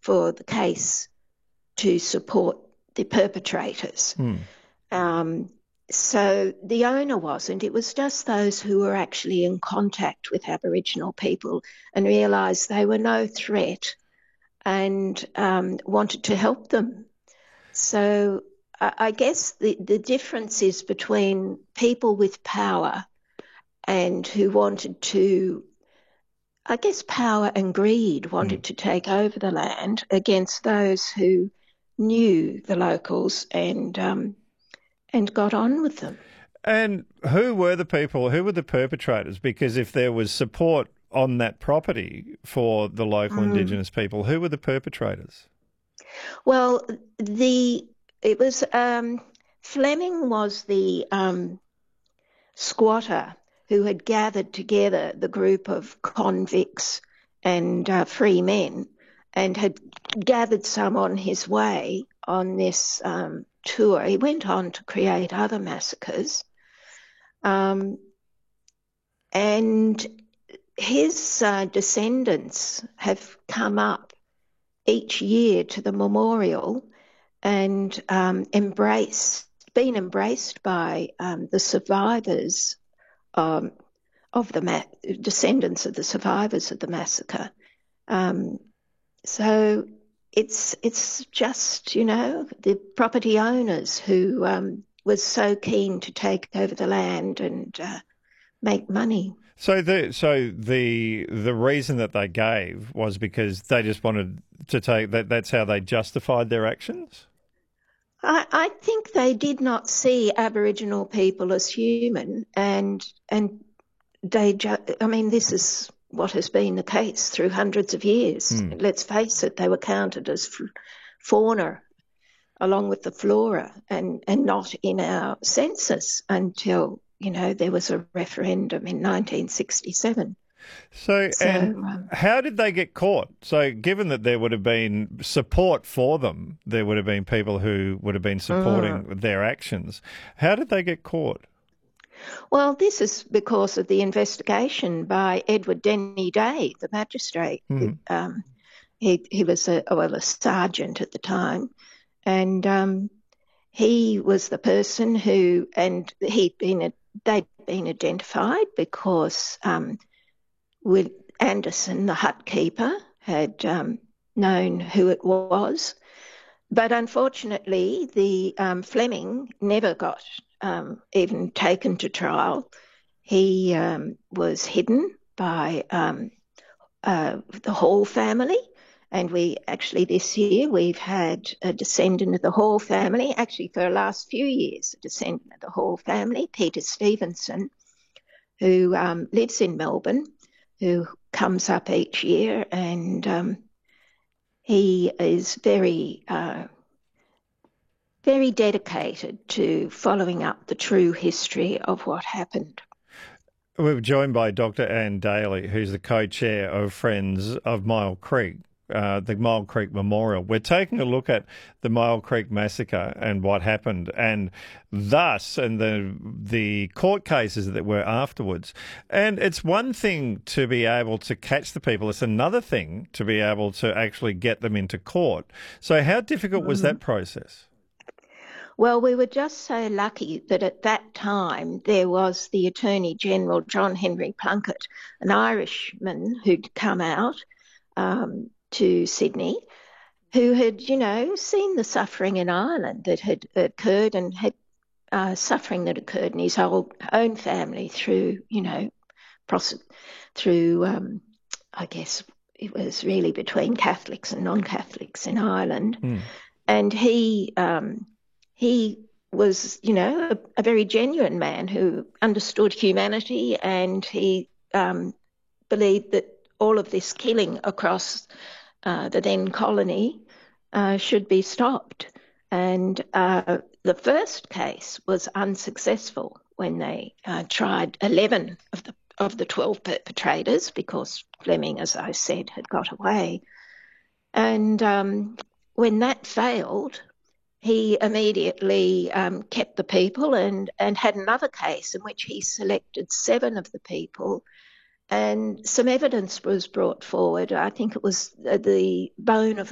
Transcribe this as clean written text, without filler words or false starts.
for the case to support the perpetrators. So the owner wasn't. It was just those who were actually in contact with Aboriginal people and realised they were no threat and wanted to help them. So I guess the difference is between people with power and who wanted to, I guess power and greed wanted to take over the land against those who knew the locals and got on with them. And who were the people, who were the perpetrators? Because if there was support on that property for the local Indigenous people, who were the perpetrators? Well, it was Fleming was the squatter who had gathered together the group of convicts and free men and had gathered some on his way on this tour. He went on to create other massacres. And his descendants have come up each year to the memorial and been embraced by the survivors of the descendants of the survivors of the massacre. So it's just, the property owners who was so keen to take over the land and make money. So the reason that they gave was because they just wanted to take that. That's how they justified their actions. I think they did not see Aboriginal people as human, and this is what has been the case through hundreds of years. Let's face it, they were counted as fauna along with the flora and not in our census until, there was a referendum in 1967. So how did they get caught? So given that there would have been support for them, there would have been people who would have been supporting their actions. How did they get caught? Well, this is because of the investigation by Edward Denny Day, the magistrate. He was a sergeant at the time, and he was the person who, and they'd been identified because with Anderson, the hut keeper, had known who it was. But unfortunately, the Fleming never got even taken to trial. He was hidden by the Hall family. And this year, we've had a descendant of the Hall family, actually for the last few years, a descendant of the Hall family, Peter Stevenson, who lives in Melbourne, who comes up each year, and he is very, very dedicated to following up the true history of what happened. We're joined by Dr. Anne Daly, who's the co-chair of Friends of Myall Creek, the Myall Creek Memorial. We're taking a look at the Myall Creek Massacre and what happened, and the court cases that were afterwards. And it's one thing to be able to catch the people. It's another thing to be able to actually get them into court. So how difficult was that process? Well, we were just so lucky that at that time there was the Attorney General, John Henry Plunkett, an Irishman who'd come out to Sydney, who had, seen the suffering in Ireland that had occurred and had suffering that occurred in his own family through, I guess it was really between Catholics and non-Catholics in Ireland. And he was, a very genuine man who understood humanity, and he believed that all of this killing across the then colony should be stopped. And the first case was unsuccessful when they tried 11 of the 12 perpetrators, because Fleming, as I said, had got away. And when that failed, he immediately kept the people and had another case in which he selected 7 of the people, and some evidence was brought forward. I think it was the bone of